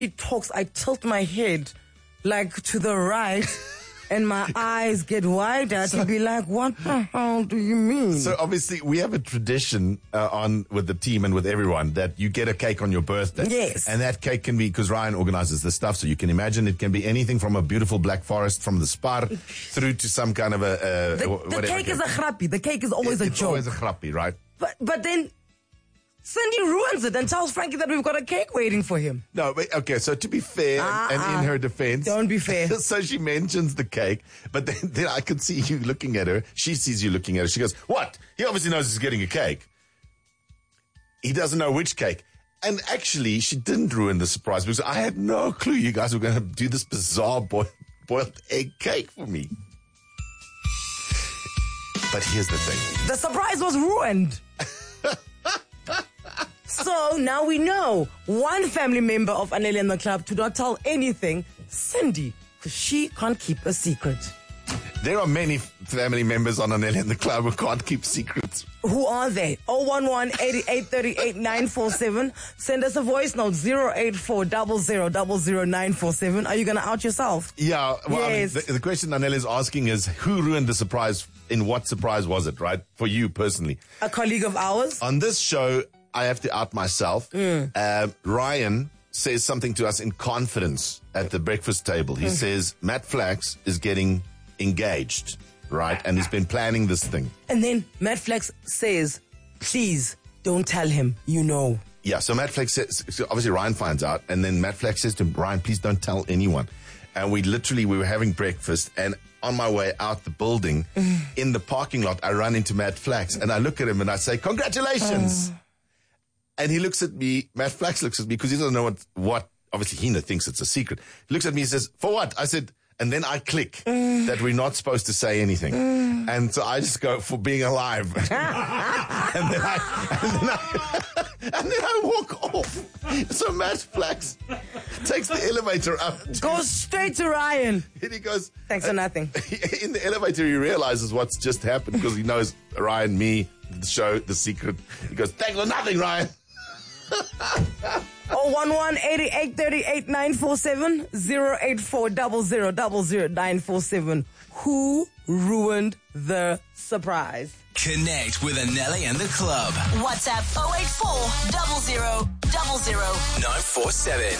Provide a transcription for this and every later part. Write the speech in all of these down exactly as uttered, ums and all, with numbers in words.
he talks, I tilt my head like to the right and my eyes get wider so, to be like, what the hell do you mean? So obviously we have a tradition uh, on with the team and with everyone that you get a cake on your birthday. Yes. And that cake can be, because Ryan organizes the stuff, so you can imagine it can be anything from a beautiful black forest from the Spar through to some kind of a... Uh, the whatever the cake is a grappie. The cake is always it, a it's joke. always a grappie, right? But, but then... Cindy ruins it and tells Frankie that we've got a cake waiting for him. No, but okay, so to be fair, uh, and, and uh, in her defense... Don't be fair. So she mentions the cake, but then, then I can see you looking at her. She sees you looking at her. She goes, what? He obviously knows he's getting a cake. He doesn't know which cake. And actually, she didn't ruin the surprise because I had no clue you guys were going to do this bizarre boiled, boiled egg cake for me. But here's the thing. The surprise was ruined. So now we know one family member of Anele and the Club to not tell anything, Cindy, because she can't keep a secret. There are many family members on Anele and the Club who can't keep secrets. Who are they? oh one one, eighty-eight thirty-eight, nine four seven. Send us a voice note, zero eight four zero zero zero zero nine four seven. Are you going to out yourself? Yeah. Well, yes. I mean, the, the question Anele is asking is, who ruined the surprise? In what surprise was it, right? For you personally. A colleague of ours? On this show, I have to out myself. Mm. Uh, Ryan says something to us in confidence at the breakfast table. He mm. says, Matt Flax is getting engaged, right? And he's been planning this thing. And then Matt Flax says, please don't tell him, you know. Yeah, so Matt Flax says, so obviously Ryan finds out, and then Matt Flax says to him, Ryan, please don't tell anyone. And we literally, we were having breakfast, and on my way out the building, mm. in the parking lot, I run into Matt Flax, and I look at him and I say, congratulations. Uh. And he looks at me, Matt Flax looks at me, because he doesn't know what, what, obviously he thinks it's a secret. He looks at me and says, for what? I said, and then I click mm. that we're not supposed to say anything. Mm. And so I just go, for being alive. and, then I, and, then I, and then I walk off. So Matt Flax takes the elevator up. To, Go straight to Ryan. And he goes, thanks for nothing. In the elevator, he realizes what's just happened because he knows Ryan, me, the show, the secret. He goes, thanks for nothing, Ryan. oh one one, eighty-eight thirty-eight, nine four seven, zero eight four zero zero zero zero nine four seven. Who ruined the surprise? Connect with Anele and the Club. WhatsApp oh eight four zero zero zero zero nine four seven.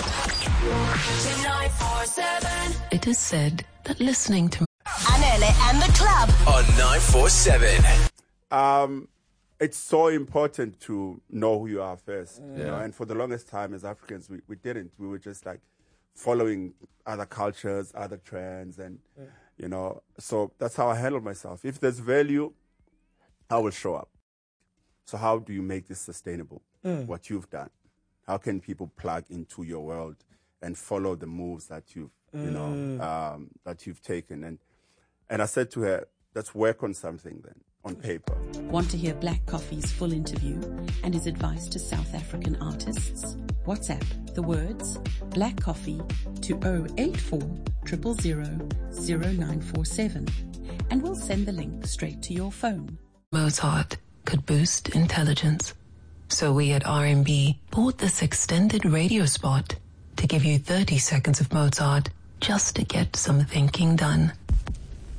nine four seven. It is said that listening to Anele and the Club on nine four seven. Um, it's so important to know who you are first. Yeah. You know? And for the longest time as Africans, we, we didn't. We were just like following other cultures, other trends, and, yeah. you know, so that's how I handle myself. If there's value, I will show up. So how do you make this sustainable? Mm. What you've done. How can people plug into your world and follow the moves that you've, mm. you know, um, that you've taken? And, and I said to her, let's work on something then. On paper. Want to hear Black Coffee's full interview and his advice to South African artists? WhatsApp the words Black Coffee to oh eight four zero zero zero zero nine four seven and we'll send the link straight to your phone. Mozart could boost intelligence. So we at R and B bought this extended radio spot to give you thirty seconds of Mozart just to get some thinking done.